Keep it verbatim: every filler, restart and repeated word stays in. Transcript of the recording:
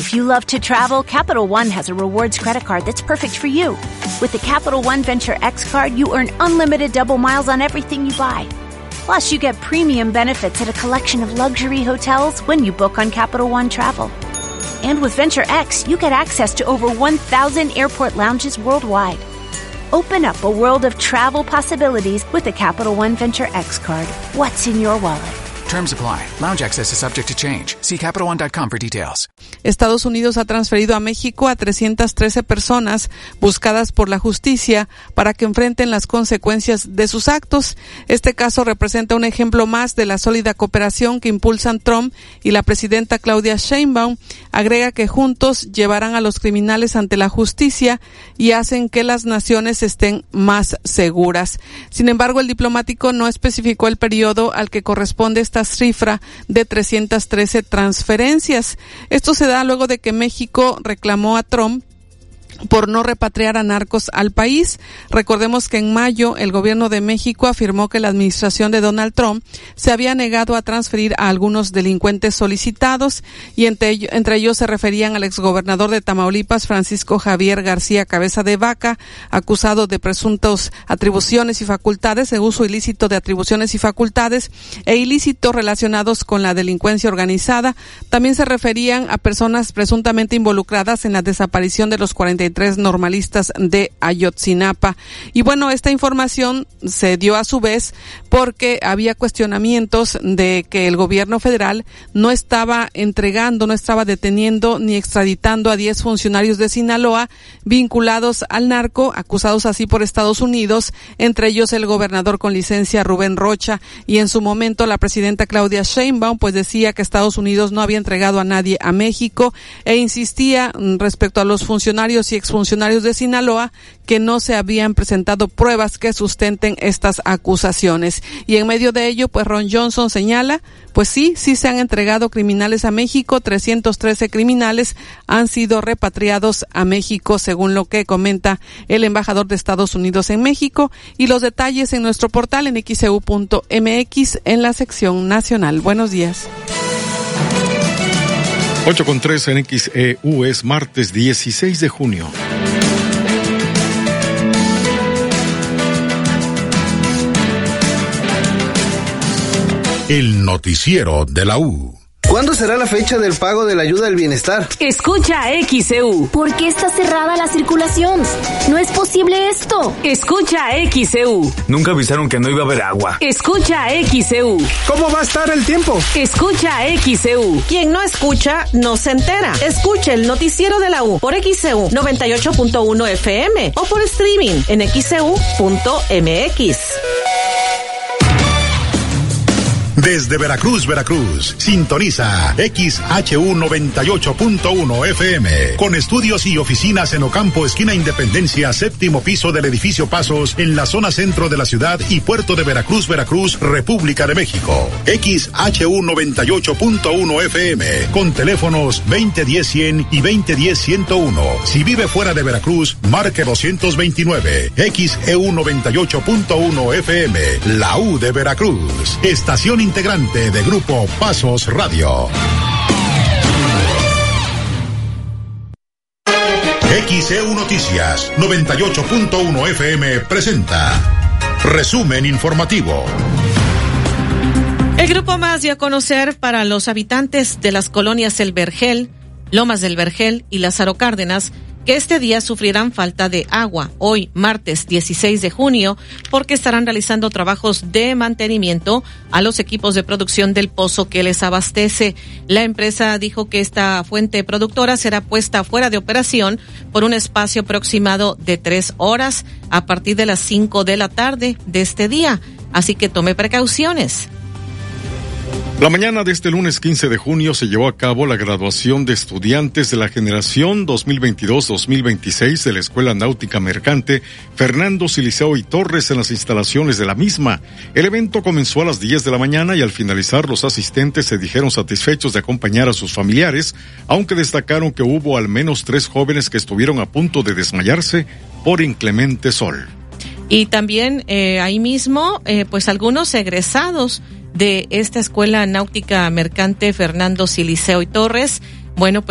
If you love to travel, Capital One has a rewards credit card that's perfect for you. With the Capital One Venture X card, you earn unlimited double miles on everything you buy. Plus, you get premium benefits at a collection of luxury hotels when you book on Capital One Travel. And with Venture X, you get access to over one thousand airport lounges worldwide. Open up a world of travel possibilities with the Capital One Venture X card. What's in your wallet? Terms apply. Lounge access is subject to change. See Capital One dot com for details. Estados Unidos ha transferido a México a trescientas trece personas buscadas por la justicia para que enfrenten las consecuencias de sus actos. Este caso representa un ejemplo más de la sólida cooperación que impulsan Trump y la presidenta Claudia Sheinbaum. Agrega que juntos llevarán a los criminales ante la justicia y hacen que las naciones estén más seguras. Sin embargo, el diplomático no especificó el periodo al que corresponde esta cifra de trescientas trece transferencias. Esto se da luego de que México reclamó a Trump por no repatriar a narcos al país. Recordemos que en mayo el gobierno de México afirmó que la administración de Donald Trump se había negado a transferir a algunos delincuentes solicitados y entre, ello, entre ellos se referían al exgobernador de Tamaulipas, Francisco Javier García Cabeza de Vaca, acusado de presuntos atribuciones y facultades, de uso ilícito de atribuciones y facultades e ilícitos relacionados con la delincuencia organizada. También se referían a personas presuntamente involucradas en la desaparición de los cuarenta y tres normalistas de Ayotzinapa. Y bueno, esta información se dio a su vez porque había cuestionamientos de que el gobierno federal no estaba entregando, no estaba deteniendo ni extraditando a diez funcionarios de Sinaloa vinculados al narco, acusados así por Estados Unidos, entre ellos el gobernador con licencia Rubén Rocha, y en su momento la presidenta Claudia Sheinbaum pues decía que Estados Unidos no había entregado a nadie a México e insistía respecto a los funcionarios y exfuncionarios de Sinaloa que no se habían presentado pruebas que sustenten estas acusaciones. Y en medio de ello, pues Ron Johnson señala, pues sí, sí se han entregado criminales a México, trescientos trece criminales han sido repatriados a México, según lo que comenta el embajador de Estados Unidos en México, y los detalles en nuestro portal en x e u punto m x en la sección nacional. Buenos días. ocho con tres en X E U, es martes dieciséis de junio. El noticiero de la U. ¿Cuándo será la fecha del pago de la ayuda del bienestar? Escucha X E U. ¿Por qué está cerrada la circulación? No es posible esto. Escucha X E U. Nunca avisaron que no iba a haber agua. Escucha X E U. ¿Cómo va a estar el tiempo? Escucha X E U. Quien no escucha, no se entera. Escucha el noticiero de la U por X E U noventa y ocho punto uno F M o por streaming en x e u punto m x. Desde Veracruz, Veracruz, sintoniza X H U noventa y ocho punto uno F M, con estudios y oficinas en Ocampo, esquina Independencia, séptimo piso del edificio Pasos, en la zona centro de la ciudad y puerto de Veracruz, Veracruz, República de México. X H U noventa y ocho punto uno F M, con teléfonos veinte diez cien y veinte diez ciento uno. Si vive fuera de Veracruz, marque doscientos veintinueve. X E U noventa y ocho punto uno F M, la U de Veracruz. Estación integrante de Grupo Pasos Radio. X E U Noticias noventa y ocho punto uno F M presenta resumen informativo. El Grupo Más dio a conocer para los habitantes de las colonias El Vergel, Lomas del Vergel y Lázaro Cárdenas que este día sufrirán falta de agua, hoy martes dieciséis de junio, porque estarán realizando trabajos de mantenimiento a los equipos de producción del pozo que les abastece. La empresa dijo que esta fuente productora será puesta fuera de operación por un espacio aproximado de tres horas a partir de las cinco de la tarde de este día, así que tome precauciones. La mañana de este lunes quince de junio se llevó a cabo la graduación de estudiantes de la generación dos mil veintidós dos mil veintiséis de la Escuela Náutica Mercante Fernando Siliceo y Torres en las instalaciones de la misma. El evento comenzó a las diez de la mañana y al finalizar los asistentes se dijeron satisfechos de acompañar a sus familiares, aunque destacaron que hubo al menos tres jóvenes que estuvieron a punto de desmayarse por inclemente sol. Y también eh, ahí mismo, eh, pues algunos egresados de esta Escuela Náutica Mercante Fernando Siliceo y Torres, bueno, pues